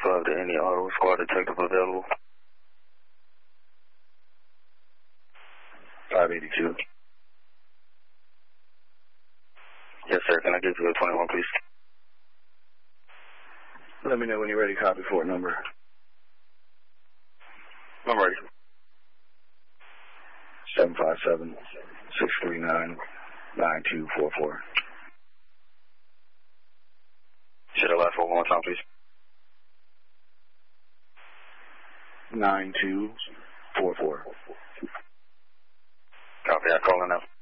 5 to any auto squad detective available. 582. Yes, sir. Can I get you a 21, please? Let me know when you're ready. Copy Fort number. I'm ready. 757-639-9244. Should I last for one more time, please? 9244. Copy. I call in now.